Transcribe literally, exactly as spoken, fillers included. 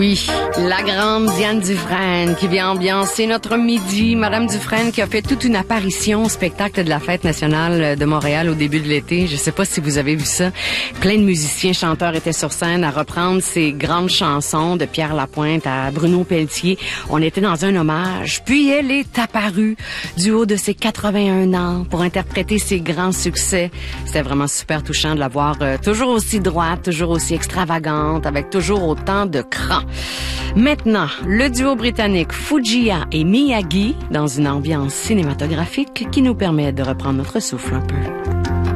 Oui, la grande Diane Dufresne qui vient ambiancer notre midi. Madame Dufresne qui a fait toute une apparition au spectacle de la Fête nationale de Montréal au début de l'été. Je sais pas si vous avez vu ça. Plein de musiciens, chanteurs étaient sur scène à reprendre ces grandes chansons de Pierre Lapointe à Bruno Pelletier. On était dans un hommage. Puis elle est apparue du haut de ses quatre-vingt-un ans pour interpréter ses grands succès. C'était vraiment super touchant de la voir euh, toujours aussi droite, toujours aussi extravagante, avec toujours autant de cran. Maintenant, le duo britannique Fujia et Miyagi dans une ambiance cinématographique qui nous permet de reprendre notre souffle un peu.